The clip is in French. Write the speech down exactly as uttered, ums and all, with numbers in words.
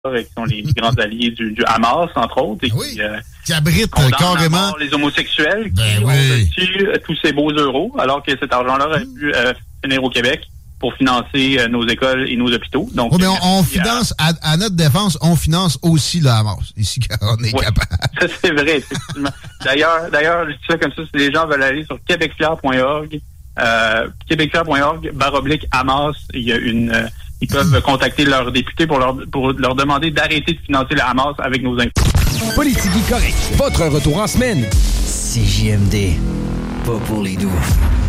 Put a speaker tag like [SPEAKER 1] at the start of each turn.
[SPEAKER 1] qui sont les grands alliés du, du Hamas, entre autres, et
[SPEAKER 2] oui.
[SPEAKER 1] qui, euh,
[SPEAKER 2] qui abritent
[SPEAKER 1] condamnent
[SPEAKER 2] carrément
[SPEAKER 1] à mort les homosexuels qui
[SPEAKER 2] ben
[SPEAKER 1] ont
[SPEAKER 2] oui.
[SPEAKER 1] reçu euh, tous ces beaux euros, alors que cet argent-là aurait pu euh, finir au Québec pour financer euh, nos écoles et nos hôpitaux. Donc,
[SPEAKER 2] oui, mais on, on
[SPEAKER 1] merci
[SPEAKER 2] finance, à... À, à notre défense, on finance aussi le Hamas, ici, quand on est
[SPEAKER 1] ouais,
[SPEAKER 2] capable.
[SPEAKER 1] Ça, c'est vrai, effectivement. d'ailleurs, d'ailleurs, je dis ça comme ça, si les gens veulent aller sur québecfier point org, euh, québecfier point org, barre oblique Hamas, il y a une... Euh, ils peuvent contacter leurs députés pour leur, pour leur demander d'arrêter de financer le Hamas avec nos impôts.
[SPEAKER 3] Politique correct. Votre retour en semaine.
[SPEAKER 4] C J M D. Pas pour les doux.